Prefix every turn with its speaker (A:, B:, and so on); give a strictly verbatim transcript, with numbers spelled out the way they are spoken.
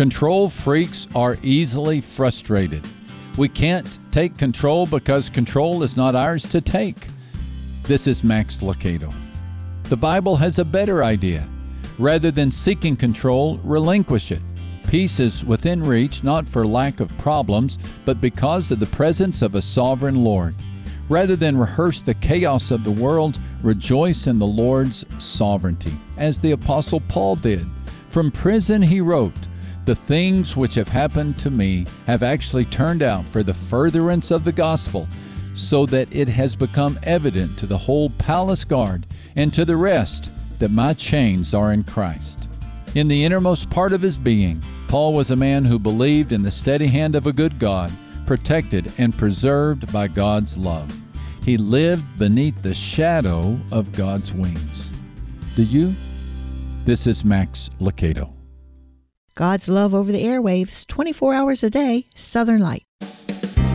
A: Control freaks are easily frustrated. We can't take control because control is not ours to take. This is Max Lucado. The Bible has a better idea. Rather than seeking control, relinquish it. Peace is within reach, not for lack of problems, but because of the presence of a sovereign Lord. Rather than rehearse the chaos of the world, rejoice in the Lord's sovereignty, as the Apostle Paul did. From prison he wrote, "The things which have happened to me have actually turned out for the furtherance of the gospel, so that it has become evident to the whole palace guard and to the rest that my chains are in Christ." In the innermost part of his being, Paul was a man who believed in the steady hand of a good God, protected and preserved by God's love. He lived beneath the shadow of God's wings. Do you? This is Max Lucado.
B: God's love over the airwaves, twenty-four hours a day, Southern Light.